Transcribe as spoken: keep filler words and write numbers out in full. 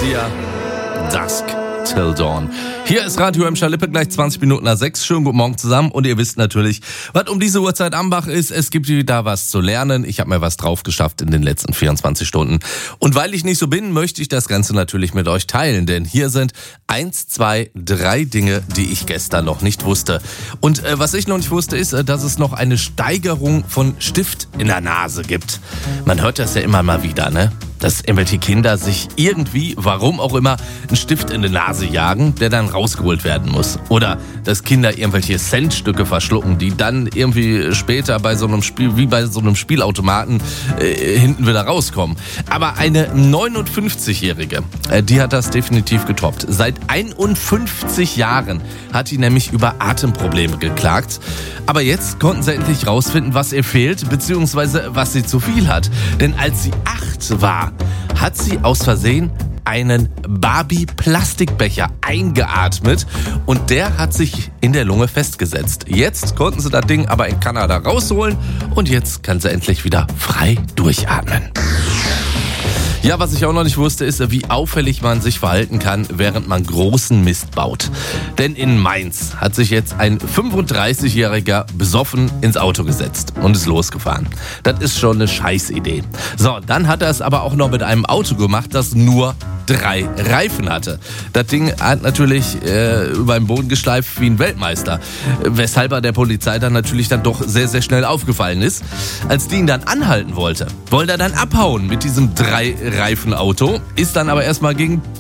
Sia, Dusk Till Dawn. Hier ist Radio Emscher Lippe, gleich zwanzig Minuten nach sechs. Schönen guten Morgen zusammen. Und ihr wisst natürlich, was um diese Uhrzeit am Bach ist. Es gibt wieder was zu lernen. Ich habe mir was drauf geschafft in den letzten vierundzwanzig Stunden. Und weil ich nicht so bin, möchte ich das Ganze natürlich mit euch teilen. Denn hier sind eins, zwei, drei Dinge, die ich gestern noch nicht wusste. Und äh, was ich noch nicht wusste, ist, äh, dass es noch eine Steigerung von Stift in der Nase gibt. Man hört das ja immer mal wieder, ne? Dass irgendwelche Kinder sich irgendwie, warum auch immer, einen Stift in die Nase jagen, der dann rausgeholt werden muss. Oder dass Kinder irgendwelche Centstücke verschlucken, die dann irgendwie später bei so einem Spiel, wie bei so einem Spielautomaten, äh, hinten wieder rauskommen. Aber eine neunundfünfzigjährige, äh, die hat das definitiv getoppt. Seit einundfünfzig Jahren hat die nämlich über Atemprobleme geklagt. Aber jetzt konnten sie endlich rausfinden, was ihr fehlt, beziehungsweise was sie zu viel hat. Denn als sie acht war, hat sie aus Versehen einen Barbie-Plastikbecher eingeatmet und der hat sich in der Lunge festgesetzt. Jetzt konnten sie das Ding aber in Kanada rausholen und jetzt kann sie endlich wieder frei durchatmen. Ja, was ich auch noch nicht wusste, ist, wie auffällig man sich verhalten kann, während man großen Mist baut. Denn in Mainz hat sich jetzt ein fünfunddreißigjähriger besoffen ins Auto gesetzt und ist losgefahren. Das ist schon eine Scheißidee. So, dann hat er es aber auch noch mit einem Auto gemacht, das nur drei Reifen hatte. Das Ding hat natürlich äh, über den Boden geschleift wie ein Weltmeister, weshalb er der Polizei dann natürlich dann doch sehr, sehr schnell aufgefallen ist. Als die ihn dann anhalten wollte, wollte er dann abhauen mit diesem drei Reifen Auto, ist dann aber erstmal gegen